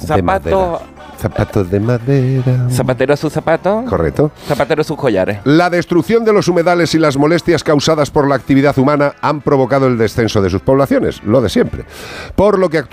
Zapatos. Zapatos de madera. Zapatero a sus zapatos. Correcto. Zapatero a sus collares. La destrucción de los humedales y las molestias causadas por la actividad humana han provocado el descenso de sus poblaciones, lo de siempre. Por lo que